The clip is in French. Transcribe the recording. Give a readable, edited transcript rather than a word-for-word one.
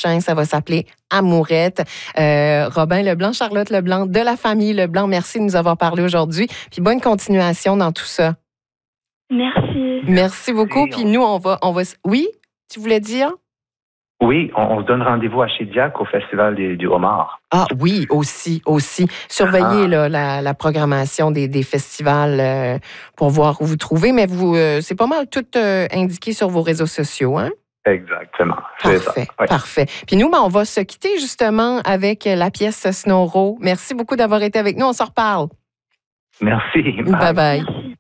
prochain. Ça va s'appeler Amourette. Robin Leblanc, Charlotte Leblanc, de la famille Leblanc, merci de nous avoir parlé aujourd'hui. Puis bonne continuation dans tout ça. Merci. Merci beaucoup. Puis nous, on va... Oui, tu voulais dire? Oui, on se donne rendez-vous à Chédiac au Festival du Homard. Ah oui, aussi. Surveillez là, la programmation des festivals pour voir où vous trouvez, mais vous, c'est pas mal tout indiqué sur vos réseaux sociaux, hein? Exactement. Parfait, oui. Parfait. Puis nous, on va se quitter justement avec la pièce Snow Row. Merci beaucoup d'avoir été avec nous. On s'en reparle. Merci. Bye bye. Merci.